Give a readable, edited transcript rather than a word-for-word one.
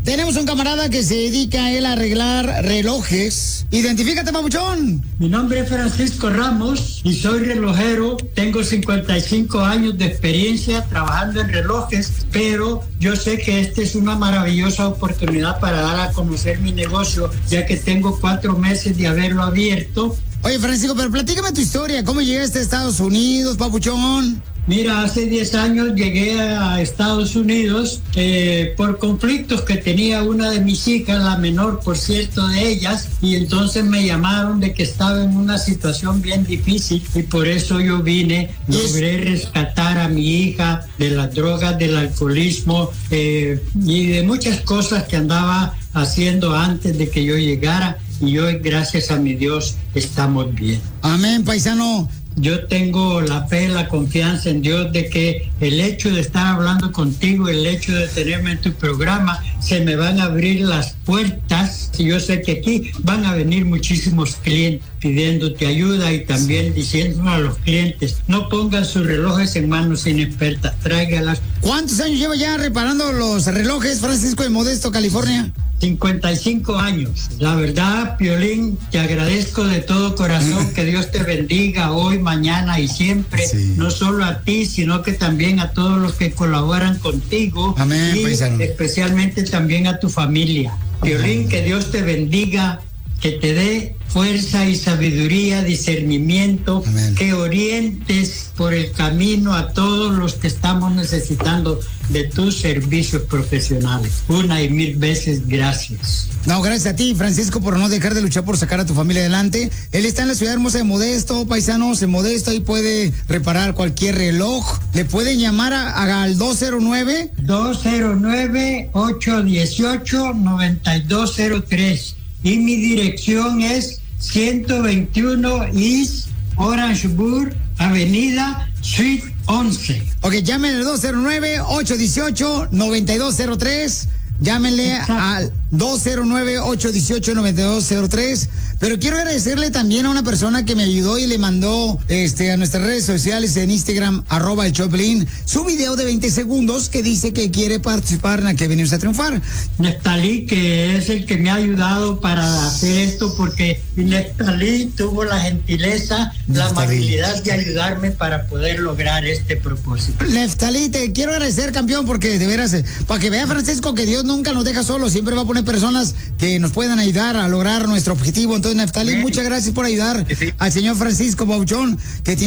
tenemos un camarada que se dedica a él a arreglar relojes. Identifícate, papuchón. Mi nombre es Francisco Ramos y soy relojero. Tengo 55 años de experiencia trabajando en relojes, pero yo sé que esta es una maravillosa oportunidad para dar a conocer mi negocio, ya que tengo 4 meses de haberlo abierto. Oye, Francisco, pero platícame tu historia. ¿Cómo llegaste a Estados Unidos, papuchón? Mira, hace 10 años llegué a Estados Unidos por conflictos que tenía una de mis hijas, la menor, por cierto, de ellas, y entonces me llamaron de que estaba en una situación bien difícil y por eso yo vine. Logré rescatar a mi hija de las drogas, del alcoholismo y de muchas cosas que andaba haciendo antes de que yo llegara, y hoy, gracias a mi Dios, estamos bien. Amén, paisano. Yo tengo la fe, la confianza en Dios de que el hecho de estar hablando contigo, el hecho de tenerme en tu programa, se me van a abrir las puertas. Y yo sé que aquí van a venir muchísimos clientes pidiéndote ayuda y también diciéndole a los clientes, no pongan sus relojes en manos inexpertas, tráigalas. ¿Cuántos años lleva ya reparando los relojes, Francisco, de Modesto, California? 55 años. La verdad, Piolín, te agradezco de todo corazón. Que Dios te bendiga hoy, mañana y siempre. Sí. No solo a ti, sino que también a todos los que colaboran contigo. Amén, y paisano. Especialmente también a tu familia. Piolín, que Dios te bendiga, que te dé fuerza y sabiduría, discernimiento. Amén. Que orientes por el camino a todos los que estamos necesitando de tus servicios profesionales. 1 y 1000 veces gracias. No, gracias a ti, Francisco, por no dejar de luchar por sacar a tu familia adelante. Él está en la ciudad hermosa de Modesto, paisanos, en Modesto, ahí puede reparar cualquier reloj. Le pueden llamar al 209-818-9203. Y mi dirección es 121 East Orangeburg Avenida, Suite 11. Ok, llámenle al 209-818-9203. Llámenle al 209-818-9203. Pero quiero agradecerle también a una persona que me ayudó y le mandó a nuestras redes sociales en Instagram, @elchoplin, su video de 20 segundos que dice que quiere participar en la que venimos a triunfar. Neftalí, que es el que me ha ayudado para hacer esto, porque Neftalí tuvo la gentileza, la amabilidad de ayudarme para poder lograr este propósito. Neftalí, te quiero agradecer, campeón, porque de veras, para que vea, Francisco, que Dios nunca nos deja solos, siempre va a poner personas que nos puedan ayudar a lograr nuestro objetivo. Entonces, Neftalí, muchas gracias por ayudar al señor Francisco Bauchón, que tiene